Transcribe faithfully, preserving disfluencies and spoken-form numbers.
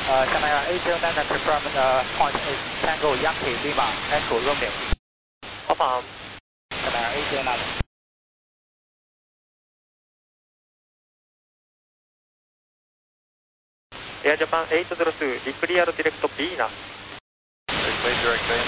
Uh, Canada eight zero nine confirm uh, point eight Tango Yankee Lima Echo Romeo. Affirm. Canada eight zero nine. Air Japan eight zero two, declare direct Venus. Declare direct Venus.